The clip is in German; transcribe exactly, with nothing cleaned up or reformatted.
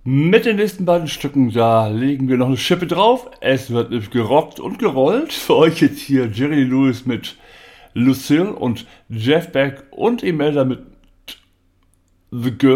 Mit den nächsten beiden Stücken, da legen wir noch eine Schippe drauf. Es wird nämlich gerockt und gerollt. Für euch jetzt hier Jerry Lee Lewis mit Lucille und Jeff Beck und Imelda mit The Girl.